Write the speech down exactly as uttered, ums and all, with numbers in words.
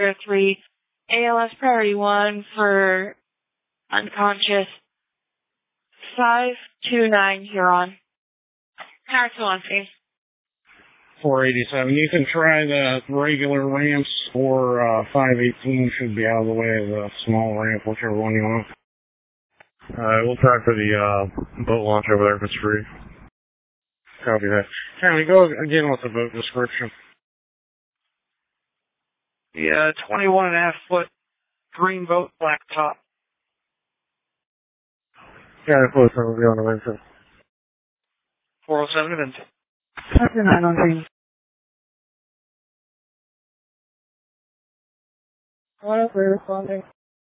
zero three, A L S Priority one for unconscious five two nine Huron. Power two on scene. four eighty-seven. You can try the regular ramps, or uh, five eighteen should be out of the way of the small ramp, whichever one you want. Alright, we'll try for the uh, boat launch over there if it's free. Copy that. County, go again with the boat description. Yeah, twenty-one and a half foot green boat, black top. Yeah, close on the on the ramp. four oh seven event. Copy nine on scene. one oh three responding.